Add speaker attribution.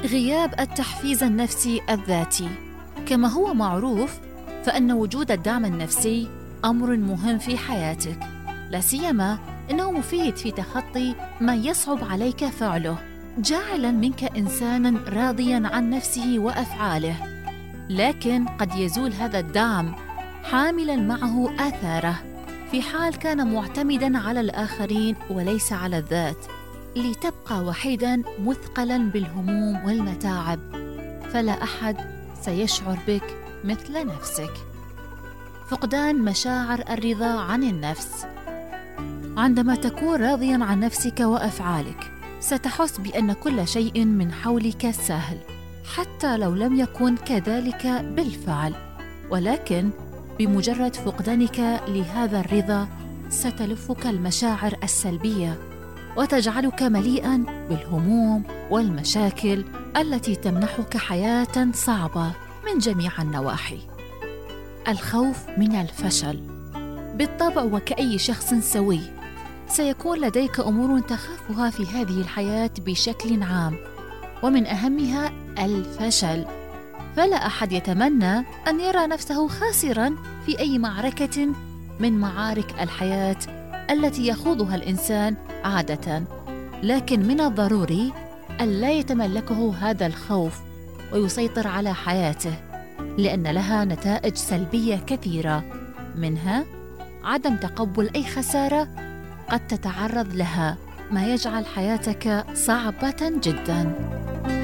Speaker 1: غياب التحفيز النفسي الذاتي. كما هو معروف فإن وجود الدعم النفسي أمر مهم في حياتك، لا سيما إنه مفيد في تخطي ما يصعب عليك فعله، جاعلاً منك إنساناً راضياً عن نفسه وأفعاله. لكن قد يزول هذا الدعم حاملاً معه آثاره في حال كان معتمداً على الآخرين وليس على الذات، لتبقى وحيداً مثقلاً بالهموم والمتاعب، فلا أحد سيشعر بك مثل نفسك. فقدان مشاعر الرضا عن النفس. عندما تكون راضياً عن نفسك وأفعالك ستحس بأن كل شيء من حولك سهل، حتى لو لم يكن كذلك بالفعل، ولكن بمجرد فقدانك لهذا الرضا ستلفك المشاعر السلبية وتجعلك مليئاً بالهموم والمشاكل التي تمنحك حياة صعبة من جميع النواحي. الخوف من الفشل. بالطبع وكأي شخص سوي سيكون لديك أمور تخافها في هذه الحياة بشكل عام، ومن أهمها الفشل. فلا أحد يتمنى أن يرى نفسه خاسراً في أي معركة من معارك الحياة التي يخوضها الإنسان عادة، لكن من الضروري ألا يتملكه هذا الخوف ويسيطر على حياته، لأن لها نتائج سلبية كثيرة، منها عدم تقبل أي خسارة قد تتعرض لها، ما يجعل حياتك صعبة جداً.